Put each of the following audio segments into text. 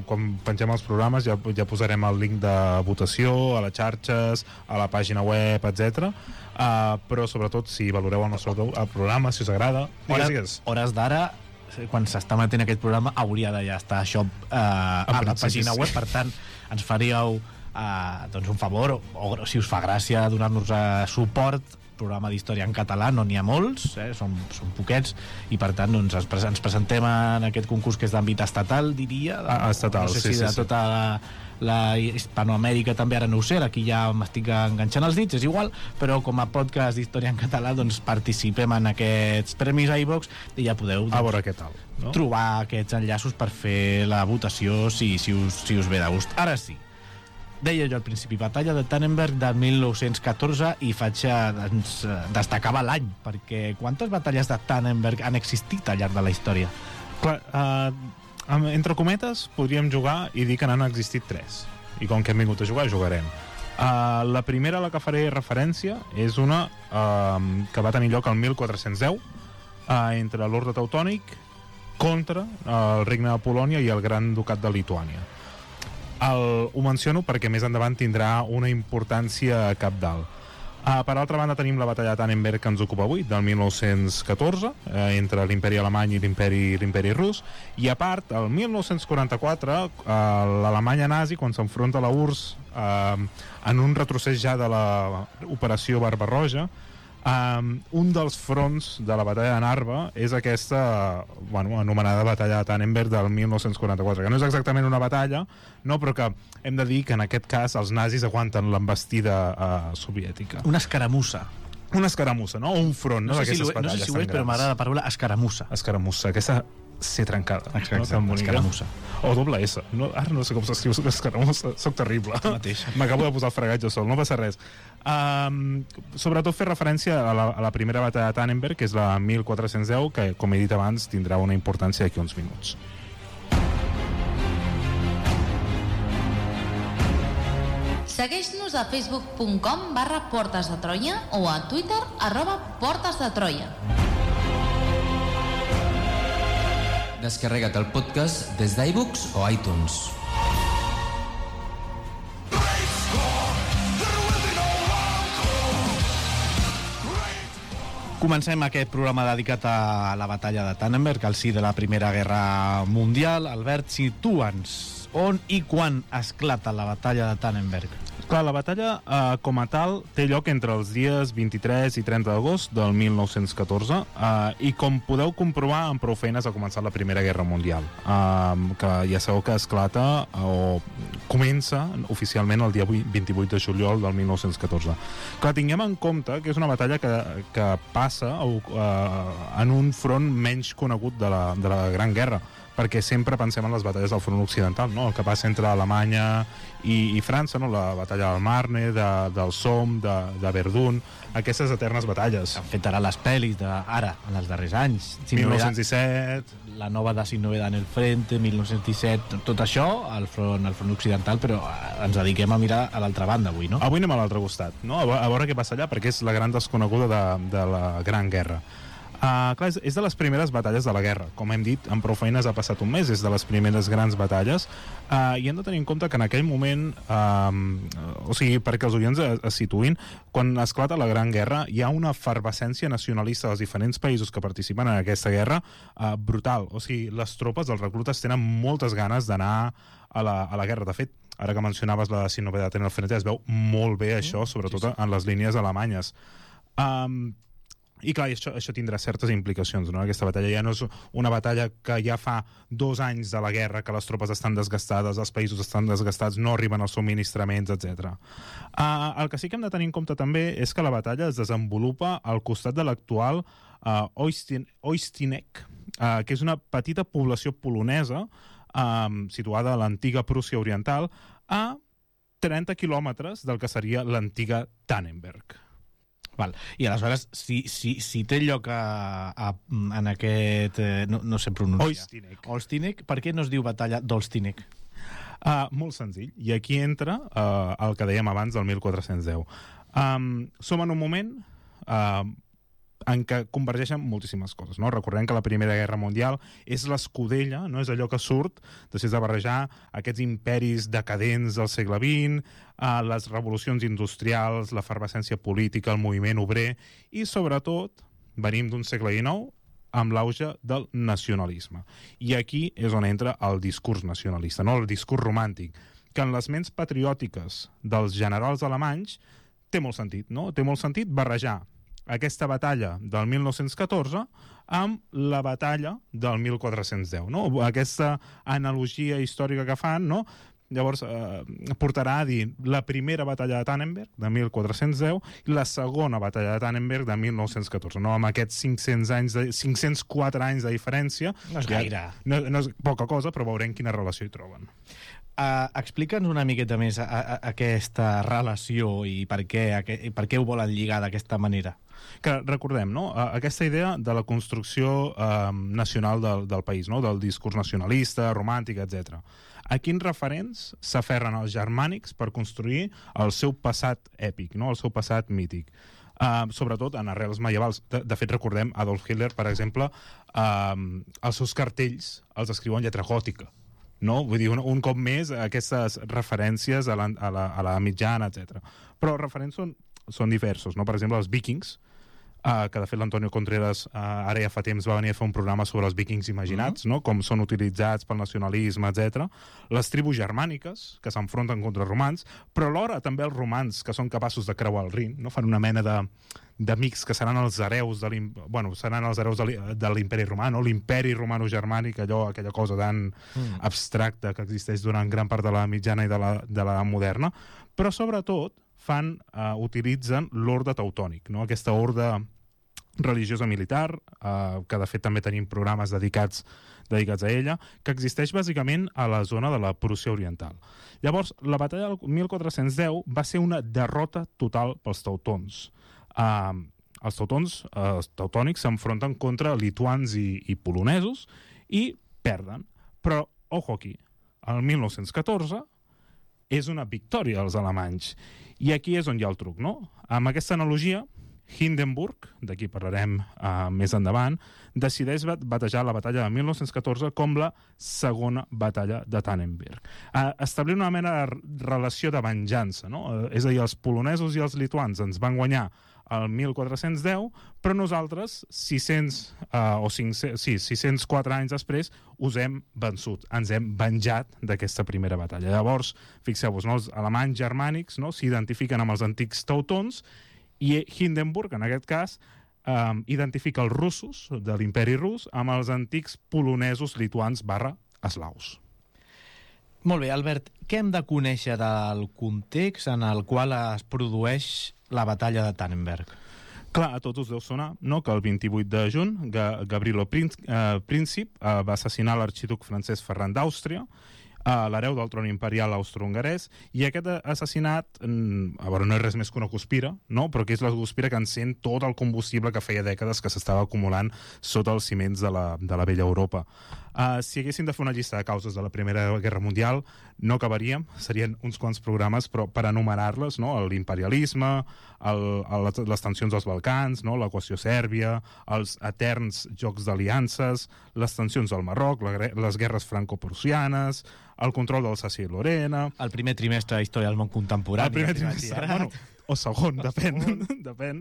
quan pengem els programes ja posarem el link de votació a les xarxes, a la pàgina web, etc. Però sobretot si valoreu el nostre programa, si us agrada, digues. Hores d'ara, quan s'està emetent aquest programa, hauria de ja estar això a la pàgina web, per tant ens faríeu doncs un favor, o si us fa gràcia donar-nos suport. Programa d'història en català no n'hi ha molts, són poquets, i per tant doncs, ens presentem en aquest concurs que és d'àmbit estatal, diria, estatal, no sé si de tota la Hispanoamèrica també, ara no ho sé, aquí ja m'estic enganxant els dits, és igual, però com a podcast d'història en català doncs participem en aquests premis iVox i ja podeu a veure què tal, no? Trobar aquests enllaços per fer la votació si us ve de gust. Ara sí, deia jo al principi, batalla de Tannenberg de 1914, i faig destacava l'any, perquè quantes batalles de Tannenberg han existit al llarg de la història? Clar, entre cometes podríem jugar i dir que n'han existit 3, i com que hem vingut a jugar, jugarem. La primera a la que faré referència és una que va tenir lloc el 1410 entre l'Orde Teutònic contra el Regne de Polònia i el Gran Ducat de Lituània. Ho menciono perquè més endavant tindrà una importància cabdal. Per altra banda tenim la batalla de Tannenberg que ens ocupa avui, del 1914, entre l'imperi alemany i l'imperi rus, i a part, el 1944 l'Alemanya nazi, quan s'enfronta a la URSS en un retrocés ja de l'operació Barbarroja, un dels fronts de la batalla de Narva és aquesta anomenada batalla de Tannenberg del 1944, que no és exactament una batalla, no, però que hem de dir que en aquest cas els nazis aguanten l'embestida soviètica. Una escaramussa. Una escaramussa, no? O un front, no? No sé si ho és, però m'agrada la paraula escaramussa. Escaramussa, aquesta C trencada. Exacte, no? Escaramussa. O doble S. No, ara no sé com s'escriu escaramussa, soc terrible. M'acabo de posar el fregatge sol, no passa res. Sobretot fer referència a la primera batalla de Tannenberg, que és la 1410, que, com he dit abans, tindrà una importància d'aquí uns minuts. Segueix-nos a facebook.com/Portes de Troia o a Twitter @Portes de Troia. Descarrega't el podcast des d'iVoox o iTunes. Comencem aquest programa dedicat a la batalla de Tannenberg, al si de la Primera Guerra Mundial. Albert, situa'ns on i quan esclata la batalla de Tannenberg. Clar, la batalla com a tal té lloc entre els dies 23 i 30 d'agost del 1914 i com podeu comprovar amb prou feines ha començat la Primera Guerra Mundial, que ja sabeu que esclata o comença oficialment el dia 28 de juliol del 1914. Clar, tinguem en compte que és una batalla que passa en un front menys conegut de la Gran Guerra, perquè sempre pensem en les batalles del front occidental, no? El que passa entre Alemanya i França, no? La batalla del Marne, del Somme, de Verdun, aquestes eternes batalles. S'han fet ara les pel·lis ara, en els darrers anys. 1917... La nova de Sin Novedad en el Frente, 1917, tot això al front occidental, però ens dediquem a mirar a l'altra banda avui, no? Avui anem a l'altre costat, no? A veure què passa allà, perquè és la gran desconeguda de la Gran Guerra. Clar, és de les primeres batalles de la guerra. Com hem dit, amb prou feines ha passat un mes, és de les primeres grans batalles, i hem de tenir en compte que en aquell moment, o sigui, perquè els oients es situïn, quan esclata la Gran Guerra hi ha una efervescència nacionalista dels diferents països que participen en aquesta guerra brutal. O sigui, les tropes, els reclutes tenen moltes ganes d'anar a la guerra. De fet, ara que mencionaves la Sin Novedad en el Frente, es veu molt bé això, sobretot en les línies alemanyes. I clar, això tindrà certes implicacions, no? Aquesta batalla ja no és una batalla que ja fa 2 anys de la guerra, que les tropes estan desgastades, els països estan desgastats, no arriben els subministraments, etc. El que sí que hem de tenir en compte també és que la batalla es desenvolupa al costat de l'actual Oistinek, que és una petita població polonesa situada a l'antiga Prússia Oriental, a 30 quilòmetres del que seria l'antiga Tannenberg. Val. I aleshores, si té lloc en aquest... no sé pronunciar. Olstinek. Per què no es diu batalla d'Olstinek? Molt senzill. I aquí entra el que dèiem abans del 1410. Som en un moment en què convergeixen moltíssimes coses, no? Recordem que la Primera Guerra Mundial és l'escudella, no? És allò que surt després de barrejar aquests imperis decadents del segle XX, les revolucions industrials, l'efervescència política, el moviment obrer, i sobretot venim d'un segle XIX amb l'auge del nacionalisme. I aquí és on entra el discurs nacionalista, no? El discurs romàntic, que en les ments patriòtiques dels generals alemanys té molt sentit, no? Té molt sentit barrejar aquesta batalla del 1914 amb la batalla del 1410, no? Aquesta analogia històrica que fan, no? Llavors portarà a dir la primera batalla de Tannenberg de 1410 i la segona batalla de Tannenberg de 1914, no? Amb aquests 504 anys de diferència. No és gaire. No és poca cosa, però veurem quina relació hi troben. Explica'ns una miqueta més aquesta relació i per què ho volen lligar d'aquesta manera. Que recordem, no? Aquesta idea de la construcció nacional del país, no? Del discurs nacionalista, romàntic, etc. A quins referents s'aferren els germànics per construir el seu passat èpic, no? El seu passat mític? Sobretot en arrels medievals. De fet, recordem Adolf Hitler, per exemple, els seus cartells els escriu en lletra gòtica. No? Vull dir, un cop més, aquestes referències a la mitjana, etc. Però els referents són diversos, no? Per exemple, els vikings, que de fet l'Antonio Contreras ara ja fa temps va venir a fer un programa sobre els vikings imaginats, no? Com són utilitzats pel nacionalisme, etc. Les tribus germàniques, que s'enfronten contra romans, però alhora també els romans, que són capaços de creuar el Rin, no? Fan una mena d'amics que seran els hereus de l'imperi romà, no? L'imperi romano-germànic, aquella cosa tan abstracta que existeix durant gran part de la mitjana i de la moderna, però sobretot utilitzen l'orde teutònic, no? Aquesta orde religiosa militar, que de fet també tenim programes dedicats a ella, que existeix bàsicament a la zona de la Prússia Oriental. Llavors, la batalla del 1410 va ser una derrota total pels teutons. Els teutònics s'enfronten contra lituans i polonesos i perden. Però, ojo aquí, el 1914 és una victòria dels alemanys. I aquí és on hi ha el truc, no? Amb aquesta analogia, Hindenburg, d'aquí parlarem més endavant, decideix batejar la batalla de 1914 com la segona batalla de Tannenberg. Establir una mena de relació de venjança, no? És a dir, els polonesos i els lituans ens van guanyar el 1410, però nosaltres, 604 anys després, us hem vençut, ens hem venjat d'aquesta primera batalla. Llavors, fixeu-vos, no? Els alemanys germànics, no? S'identifiquen amb els antics teutons, i Hindenburg, en aquest cas, identifica els russos de l'imperi rus amb els antics polonesos, lituans / eslaus. Molt bé, Albert, què hem de conèixer del context en el qual es produeix la batalla de Tannenberg? Clar, a tots us deu sonar, no?, que el 28 de juny Gavrilo Príncip va assassinar l'arxiduc francès Ferran d'Àustria, l'hereu del tron imperial austro-hongarès, i aquest assassinat, a veure, no és res més que una guspira, no? Però que és la guspira que encén tot el combustible que feia dècades que s'estava acumulant sota els ciments de la vella Europa. Si haguéssim de fer una llista de causes de la Primera Guerra Mundial, no acabaríem, serien uns quants programes, però per enumerar-les, no? L'imperialisme, les tensions dels Balcans, no? L'equació sèrbia, els eterns jocs d'aliances, les tensions del Marroc, les guerres franco-prussianes, el control d'Alsàcia i Lorena... El primer trimestre de història del món contemporani. El primer trimestre, bueno, o segon, depèn.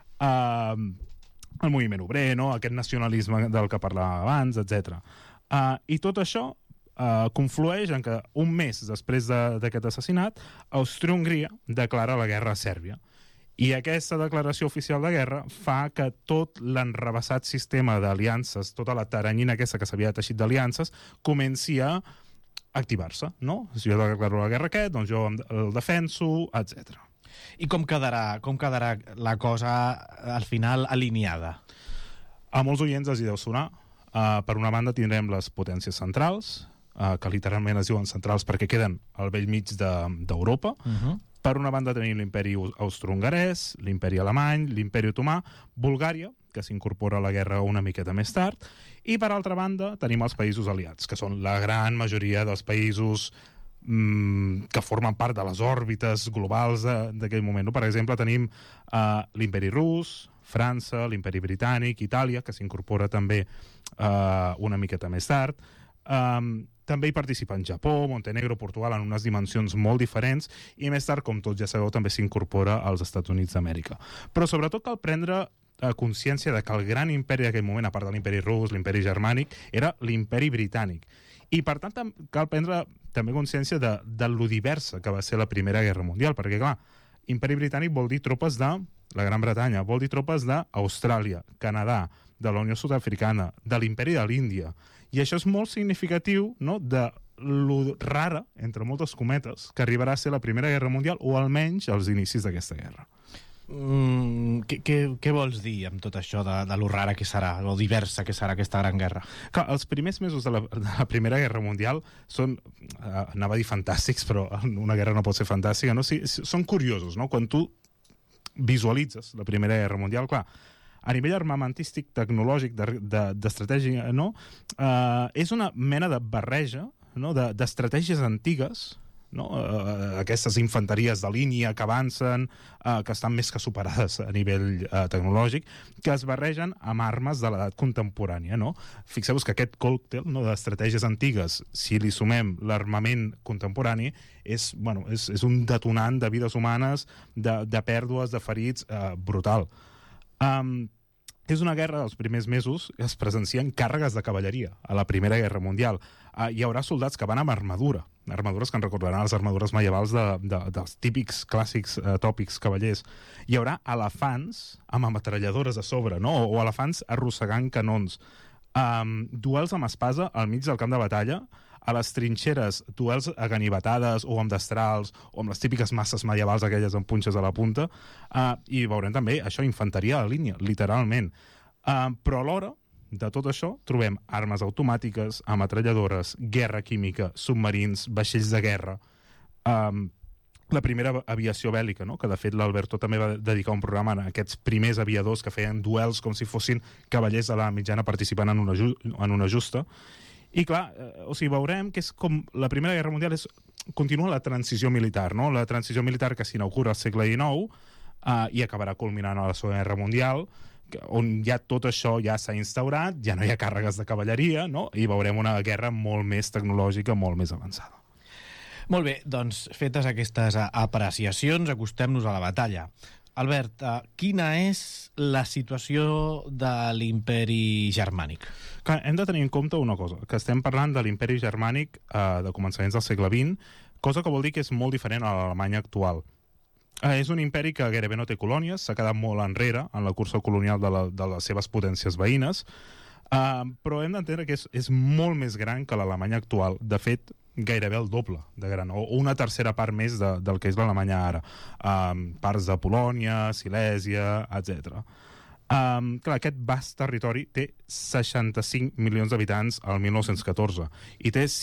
El moviment obrer, no? Aquest nacionalisme del que parlàvem abans, etc. I tot això conflueix en que un mes després d'aquest assassinat, Àustria-Hongria declara la guerra a Sèrbia. I aquesta declaració oficial de guerra fa que tot l'enrevessat sistema d'aliances, tota la taranyina aquesta que s'havia teixit d'aliances, comenci a activar-se, no? Si jo declaro la guerra a aquest, doncs jo el defenso, etc. I com quedarà la cosa al final alineada? A molts oients els hi deu sonar. Per una banda tindrem les potències centrals, que literalment es diuen centrals perquè queden al vell mig d'Europa. Per una banda tenim l'imperi austro-hongarès, l'imperi alemany, l'imperi otomà, Bulgària, que s'incorpora a la guerra una miqueta més tard, i per altra banda tenim els països aliats, que són la gran majoria dels països que formen part de les òrbites globals d'aquell moment. Per exemple, tenim l'imperi rus, França, l'imperi britànic, Itàlia, que s'incorpora també una miqueta més tard. També hi participen Japó, Montenegro, Portugal, en unes dimensions molt diferents, i més tard, com tots ja sabeu, també s'incorpora als Estats Units d'Amèrica. Però sobretot cal prendre consciència de que el gran imperi d'aquell moment, a part de l'imperi rus, l'imperi germànic, era l'imperi britànic. I, per tant, cal prendre també consciència de lo diversa que va ser la Primera Guerra Mundial, perquè, clar, imperi britànic vol dir tropes de la Gran Bretanya, vol dir tropes d'Austràlia, Canadà, de la Unió Sud-africana, de l'imperi de l'Índia. I això és molt significatiu, no?, de lo rara, entre moltes cometes, que arribarà a ser la Primera Guerra Mundial, o almenys els inicis d'aquesta guerra. Què vols dir amb tot això de lo rara que serà, lo diversa que serà aquesta gran guerra? Clar, els primers mesos de la Primera Guerra Mundial són, anava a dir fantàstics, però una guerra no pot ser fantàstica, no? Sí, són curiosos, no? Quan tu visualitzes la Primera Guerra Mundial, clar, a nivell armamentístic, tecnològic, d'estratègia, no? És una mena de barreja, no?, d'estratègies antigues, no? Aquestes infanteries de línia que avancen, que estan més que superades a nivell tecnològic, que es barregen amb armes de l'edat contemporània, no? Fixeu-vos que aquest còctel, no?, d'estratègies antigues, si li sumem l'armament contemporani, és un detonant de vides humanes, de pèrdues, de ferits, brutal. És una guerra, els primers mesos, que es presencien càrregues de cavalleria a la Primera Guerra Mundial. Hi haurà soldats que van amb armadura, armadures que en recordaran les armadures medievals dels típics, clàssics, tòpics cavallers. Hi haurà elefants amb ametralladores a sobre, no?, o elefants arrossegant canons. Duels amb espasa al mig del camp de batalla, a les trinxeres, duels a ganivetades o amb destrals o amb les típiques masses medievals aquelles amb punxes a la punta, i veurem també això, infanteria a la línia, literalment. Però alhora de tot això trobem armes automàtiques, ametralladores, guerra química, submarins, vaixells de guerra, la primera aviació bèl·lica, no?, que de fet l'Alberto també va dedicar un programa a aquests primers aviadors que feien duels com si fossin cavallers de la mitjana participant en una justa. I clar, veurem que és com la Primera Guerra Mundial continua la transició militar, no? La transició militar que s'inaugura al segle XIX i acabarà culminant a la Segona Guerra Mundial, on ja tot això ja s'ha instaurat, ja no hi ha càrregues de cavalleria, no?, i veurem una guerra molt més tecnològica, molt més avançada. Molt bé, doncs fetes aquestes apreciacions, acostem-nos a la batalla. Albert, quina és la situació de l'imperi germànic? Hem de tenir en compte una cosa, que estem parlant de l'imperi germànic de començaments del segle XX, cosa que vol dir que és molt diferent a l'Alemanya actual. És un imperi que gairebé no té colònies, s'ha quedat molt enrere en la cursa colonial de les seves potències veïnes, però hem d'entendre que és molt més gran que l'Alemanya actual. De fet, gairebé el doble de gran, o una tercera part més del que és l'Alemanya ara. Parts de Polònia, Silèsia, etc. Clar, aquest vast territori té 65 milions d'habitants al 1914 i té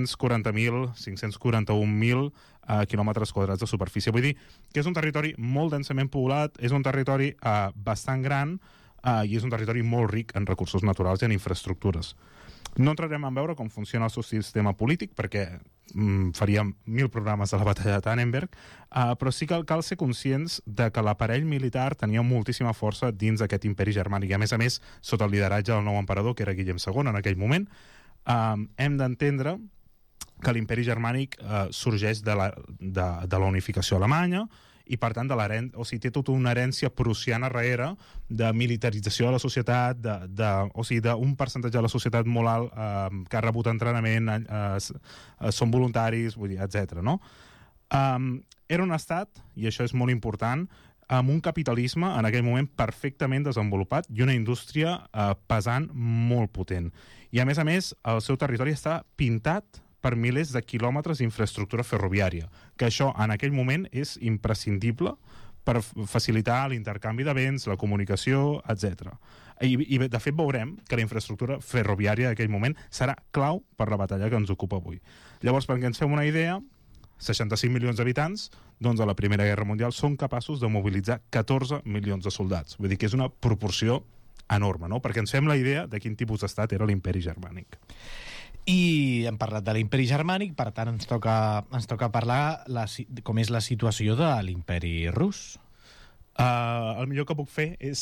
541.000 quilòmetres quadrats de superfície. Vull dir que és un territori molt densament poblat, és un territori bastant gran i és un territori molt ric en recursos naturals i en infraestructures. No entrarem a veure com funciona el seu sistema polític, perquè faríem 1000 programes de la batalla de Tannenberg, però sí que cal ser conscients de que l'aparell militar tenia moltíssima força dins d'aquest imperi germànic, i a més, sota el lideratge del nou emperador, que era Guillem II en aquell moment. Hem d'entendre que l'imperi germànic sorgeix de la unificació alemanya, i per tant té tota una herència prussiana darrere de militarització de la societat, d'un percentatge de la societat molt alt que ha rebut entrenament, són voluntaris, vull dir, etc. No? Era un estat, i això és molt important, amb un capitalisme en aquell moment perfectament desenvolupat i una indústria pesant molt potent. I a més, el seu territori està pintat per milers de quilòmetres d'infraestructura ferroviària, que això en aquell moment és imprescindible per facilitar l'intercanvi de béns, la comunicació, etc. I de fet veurem que la infraestructura ferroviària d'aquell moment serà clau per la batalla que ens ocupa avui. Llavors, perquè ens fem una idea, 65 milions d'habitants, doncs a la Primera Guerra Mundial són capaços de mobilitzar 14 milions de soldats. Vull dir que és una proporció enorme, no? Perquè ens fem la idea de quin tipus d'estat era l'imperi germànic. I hem parlat de l'imperi germànic, per tant ens toca parlar com és la situació de l'imperi rus. El millor que puc fer és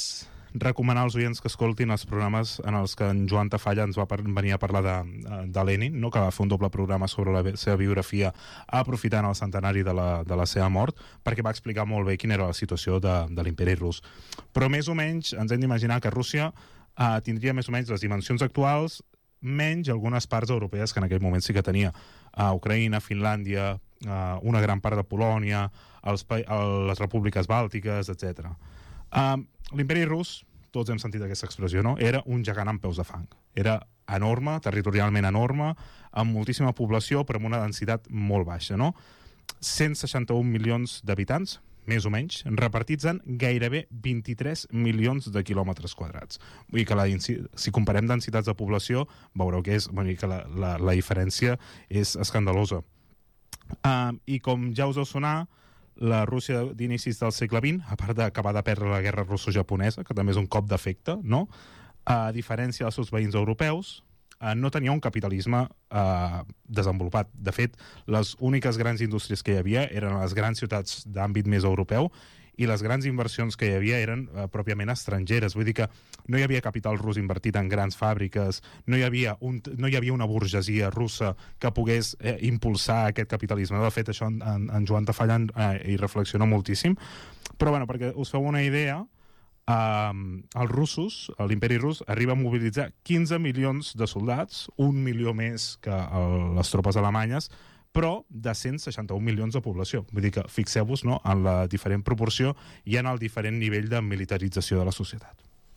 recomanar als oients que escoltin els programes en els que en Joan Tafalla ens va venir a parlar de Lenin, no? Que va fer un doble programa sobre la seva biografia aprofitant el centenari de la seva mort, perquè va explicar molt bé quina era la situació de l'imperi rus. Però més o menys ens hem d'imaginar que Rússia tindria més o menys les dimensions actuals, menys algunes parts europees que en aquell moment sí que tenia. Ucraïna, Finlàndia, una gran part de Polònia, les repúbliques bàltiques, etc. L'imperi rus, tots hem sentit aquesta expressió, no? Era un gegant amb peus de fang. Era enorme, territorialment enorme, amb moltíssima població, però amb una densitat molt baixa, no? 161 milions d'habitants, més o menys, repartits en gairebé 23 milions de quilòmetres quadrats. Vull dir que si comparem densitats de població, veureu que la diferència és escandalosa. I com ja us deu sonar, la Rússia d'inicis del segle XX, a part d'acabar de perdre la guerra russo-japonesa, que també és un cop d'efecte, no? A diferència dels seus veïns europeus, no tenia un capitalisme desenvolupat. De fet, les úniques grans indústries que hi havia eren les grans ciutats d'àmbit més europeu, i les grans inversions que hi havia eren pròpiament estrangeres. Vull dir que no hi havia capital rus invertit en grans fàbriques, no hi havia una burgesia russa que pogués impulsar aquest capitalisme. De fet, això en Joan Tafalla hi reflexiona moltíssim. Però, bueno, perquè us feu una idea, els russos, l'imperi rus, arriba a mobilitzar 15 milions de soldats, 1 milió més que les tropes alemanyes, però de 161 milions de població. Vull dir que fixeu-vos, no?, en la diferent proporció i en el diferent nivell de militarització de la societat.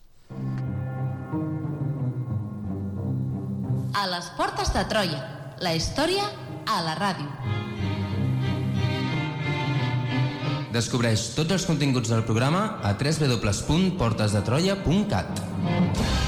A les portes de Troia, la història a la ràdio. Descobreix tots els continguts del programa a www.portesdetroia.cat.